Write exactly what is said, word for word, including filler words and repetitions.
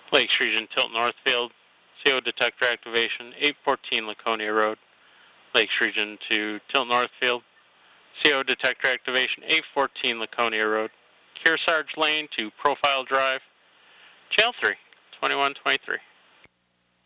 Lakes Region, Tilt Northfield, C O detector activation, eight fourteen Laconia Road. Lakes Region to Tilt Northfield, C O detector activation, eight fourteen Laconia Road. Kearsarge Lane to Profile Drive, Channel three, twenty-one twenty-three.